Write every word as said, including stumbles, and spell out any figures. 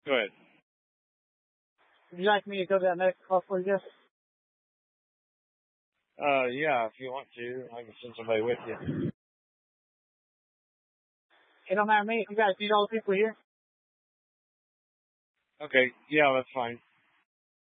Go ahead. Would you like me to go to that medical call for you? Uh, yeah, if you want to, I can send somebody with you. It don't matter to me. You guys need all the people here. Okay, yeah, that's fine.